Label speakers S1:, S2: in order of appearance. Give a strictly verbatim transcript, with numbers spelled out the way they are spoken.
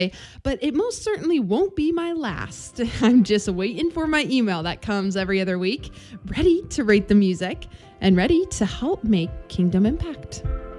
S1: but it most certainly won't be my last. I'm just waiting for my email that comes every other week, ready to rate the music and ready to help make Kingdom Impact.